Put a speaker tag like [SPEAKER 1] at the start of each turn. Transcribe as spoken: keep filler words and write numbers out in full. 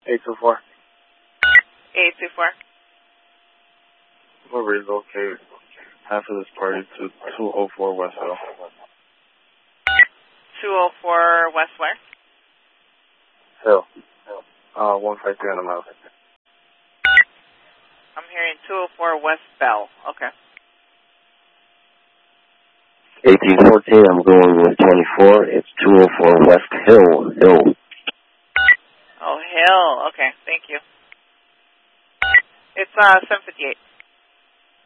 [SPEAKER 1] eight two four.
[SPEAKER 2] eight two four.
[SPEAKER 1] We'll relocate half of this party to two oh four West Hill.
[SPEAKER 2] two oh four West where?
[SPEAKER 1] Hill. Uh, one five three on the mile.
[SPEAKER 2] I'm hearing two oh four West Bell. Okay.
[SPEAKER 3] eighteen fourteen, I'm going with twenty-four. It's two oh four West Hill. Hill.
[SPEAKER 2] Oh, Hill. Okay, thank you. It's uh seven fifty-eight.